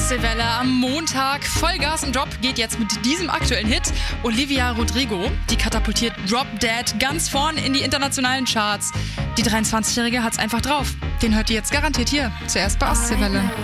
Ostseewelle am Montag. Vollgas im Job geht jetzt mit diesem aktuellen Hit. Olivia Rodrigo, die katapultiert Drop Dead ganz vorn in die internationalen Charts. Die 23-Jährige hat's einfach drauf. Den hört ihr jetzt garantiert hier, zuerst bei Ostseewelle.